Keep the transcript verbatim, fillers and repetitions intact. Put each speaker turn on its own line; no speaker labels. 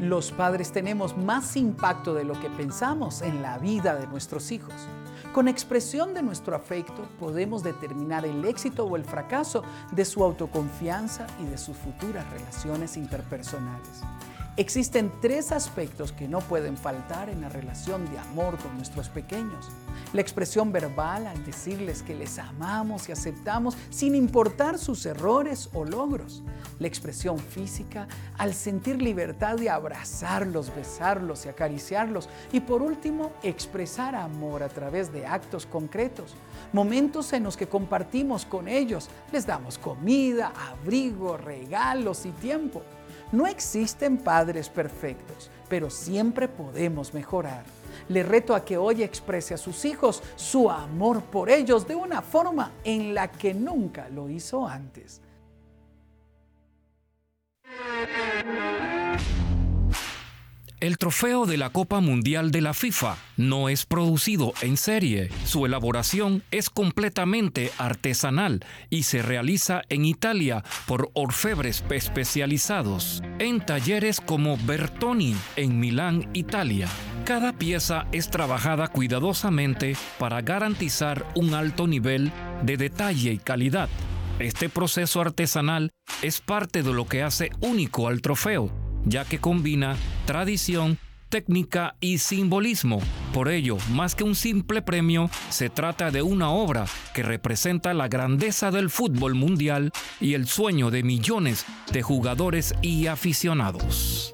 Los padres tenemos más impacto de lo que pensamos en la vida de nuestros hijos. Con expresión de nuestro afecto podemos determinar el éxito o el fracaso de su autoconfianza y de sus futuras relaciones interpersonales. Existen tres aspectos que no pueden faltar en la relación de amor con nuestros pequeños. La expresión verbal al decirles que les amamos y aceptamos sin importar sus errores o logros. La expresión física al sentir libertad de abrazarlos, besarlos y acariciarlos. Y por último, expresar amor a través de actos concretos. Momentos en los que compartimos con ellos, les damos comida, abrigo, regalos y tiempo. No existen padres perfectos, pero siempre podemos mejorar. Le reto a que hoy exprese a sus hijos su amor por ellos de una forma en la que nunca lo hizo antes.
El trofeo de la Copa Mundial de la FIFA no es producido en serie. Su elaboración es completamente artesanal y se realiza en Italia por orfebres especializados en talleres como Bertoni en Milán, Italia. Cada pieza es trabajada cuidadosamente para garantizar un alto nivel de detalle y calidad. Este proceso artesanal es parte de lo que hace único al trofeo, ya que combina tradición, técnica y simbolismo. Por ello, más que un simple premio, se trata de una obra que representa la grandeza del fútbol mundial y el sueño de millones de jugadores y aficionados.